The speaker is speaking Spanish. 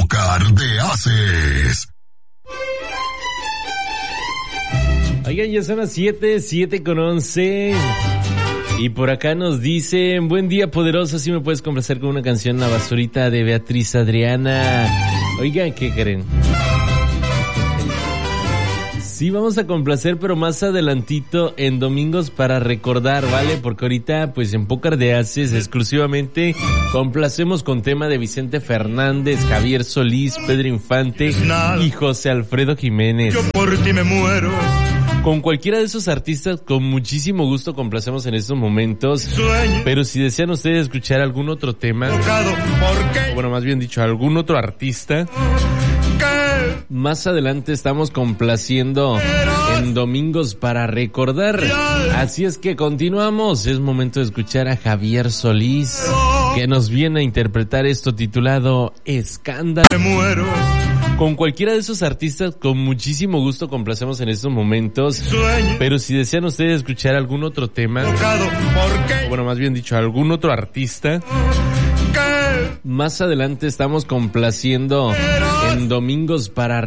Pócar de Aces. Oigan, ya son las 7:11. Y por acá nos dicen, buen día poderosa, si me puedes complacer con una canción, La Basurita de Beatriz Adriana. Oigan, ¿qué creen? Sí, vamos a complacer, pero más adelantito en Domingos para Recordar, ¿vale? Porque ahorita, pues en Pócar de Aces, exclusivamente complacemos con tema de Vicente Fernández, Javier Solís, Pedro Infante y José Alfredo Jiménez. Yo por ti me muero. Con cualquiera de esos artistas, con muchísimo gusto complacemos en estos momentos. Pero si desean ustedes escuchar algún otro tema, o bueno, más bien dicho, algún otro artista, más adelante estamos complaciendo en Domingos para Recordar. Así es que continuamos. Es momento de escuchar a Javier Solís, que nos viene a interpretar esto titulado Escándalo. Me muero. Con cualquiera de esos artistas, con muchísimo gusto complacemos en estos momentos. Pero si desean ustedes escuchar algún otro tema, o bueno, más bien dicho, algún otro artista, más adelante estamos complaciendo en Domingos para